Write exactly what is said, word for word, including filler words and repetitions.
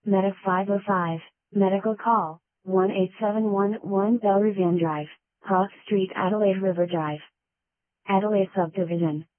Medic five oh five, medical call, one eight seven one one Belrivian Drive, Hawk Street, Adelaide River Drive. Adelaide Subdivision.